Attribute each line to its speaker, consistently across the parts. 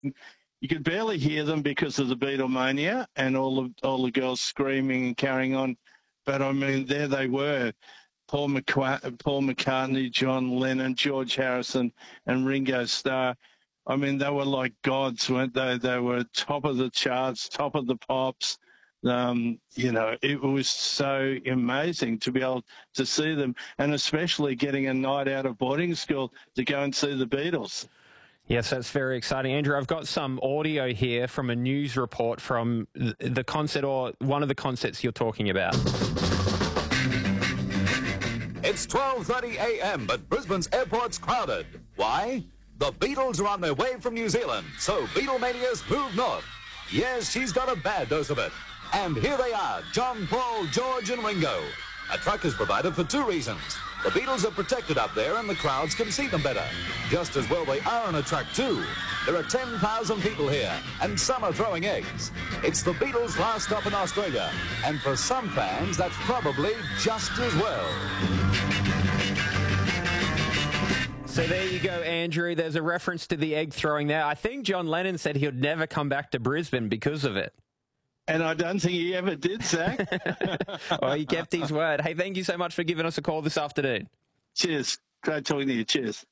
Speaker 1: You could barely hear them because of the Beatlemania and all the girls screaming and carrying on. But, I mean, there they were, Paul McCartney, John Lennon, George Harrison, and Ringo Starr. I mean, they were like gods, weren't they? They were top of the charts, top of the pops. It was so amazing to be able to see them, and especially getting a night out of boarding school to go and see the Beatles.
Speaker 2: Yes, that's very exciting. Andrew, I've got some audio here from a news report from the concert, or one of the concerts you're talking about.
Speaker 3: It's 12:30 a.m., but Brisbane's airport's crowded. Why? The Beatles are on their way from New Zealand, so Beatlemania's moved north. Yes, she's got a bad dose of it. And here they are, John, Paul, George and Ringo. A truck is provided for two reasons. The Beatles are protected up there and the crowds can see them better. Just as well they are on a truck too. There are 10,000 people here, and some are throwing eggs. It's the Beatles' last stop in Australia, and for some fans, that's probably just as well.
Speaker 2: So there you go, Andrew. There's a reference to the egg throwing there. I think John Lennon said he would never come back to Brisbane because of it.
Speaker 1: And I don't think he ever did, Zach.
Speaker 2: Well, he kept his word. Hey, thank you so much for giving us a call this afternoon.
Speaker 1: Cheers. Great talking to you. Cheers.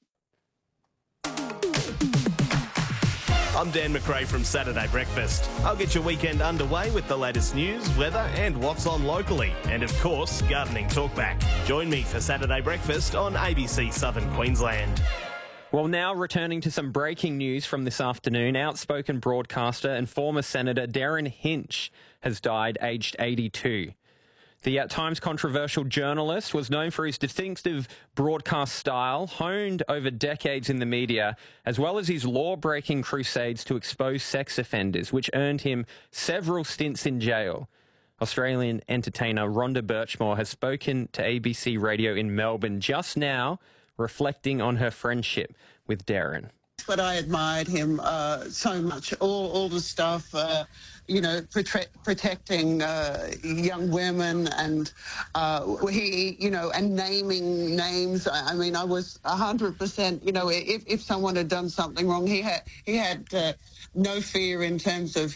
Speaker 4: I'm Dan McRae from Saturday Breakfast. I'll get your weekend underway with the latest news, weather and what's on locally. And of course, gardening talkback. Join me for Saturday Breakfast on ABC Southern Queensland.
Speaker 2: Well, now returning to some breaking news from this afternoon, outspoken broadcaster and former Senator Derryn Hinch has died aged 82. The At Times controversial journalist was known for his distinctive broadcast style, honed over decades in the media, as well as his law-breaking crusades to expose sex offenders, which earned him several stints in jail. Australian entertainer Rhonda Birchmore has spoken to ABC Radio in Melbourne just now, reflecting on her friendship with Derryn.
Speaker 5: But I admired him so much, all the stuff, protecting young women and and naming names. I mean, I was 100%, if someone had done something wrong, he had no fear in terms of,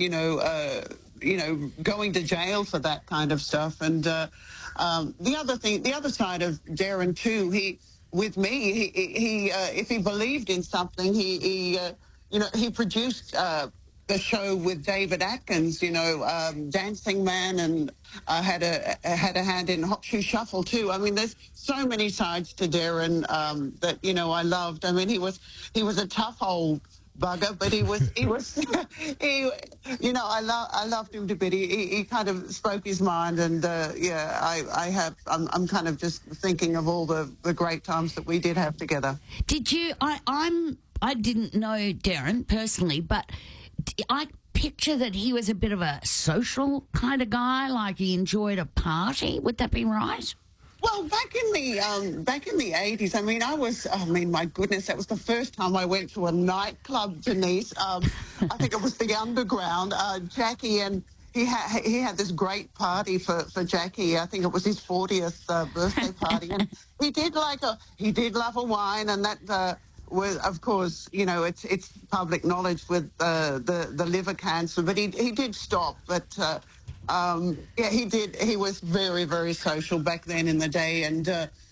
Speaker 5: going to jail for that kind of stuff. And the other side of Derryn too, with me, he if he believed in something, he produced the show with David Atkins, Dancing Man, and had a hand in Hot Shoe Shuffle too. I mean, there's so many sides to Derryn that I loved. I mean, he was a tough old bugger, but he I loved him to bit. He kind of spoke his mind, and I'm kind of just thinking of all the great times that we did have together.
Speaker 6: Did you? I didn't know Derryn personally, but I picture that he was a bit of a social kind of guy, like he enjoyed a party. Would that be right?
Speaker 5: Well, back in the 80s, my goodness, that was the first time I went to a nightclub, Denise. I think it was the Underground. Jackie, and he had this great party for Jackie. I think it was his 40th birthday party, and he did love a wine, and that was, of course, it's public knowledge with the liver cancer, but he did stop, but. He did. He was very, very social back then in the day, and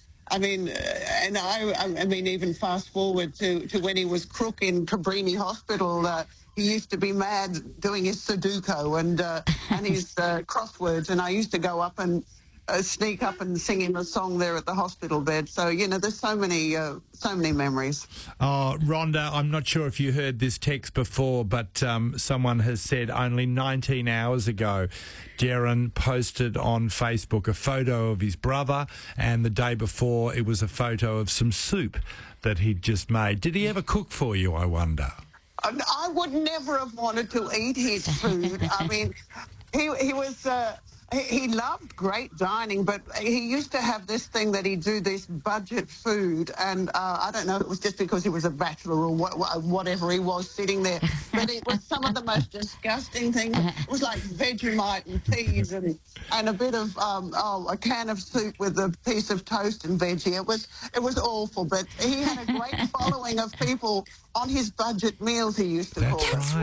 Speaker 5: even fast forward to when he was crook in Cabrini Hospital. He used to be mad doing his Sudoku and his crosswords, and I used to go up and sneak up and sing him a song there at the hospital bed. So, there's so many memories.
Speaker 7: Oh, Rhonda, I'm not sure if you heard this text before, but someone has said only 19 hours ago, Derryn posted on Facebook a photo of his brother, and the day before it was a photo of some soup that he'd just made. Did he ever cook for you, I wonder?
Speaker 5: I would never have wanted to eat his food. I mean, he was... He loved great dining, but he used to have this thing that he'd do this budget food, and I don't know if it was just because he was a bachelor or whatever he was sitting there, but it was some of the most disgusting things. It was like Vegemite and peas and a bit of a can of soup with a piece of toast and veggie. It was awful, but he had a great following of people on his budget meals, he used to call it.
Speaker 7: That's right.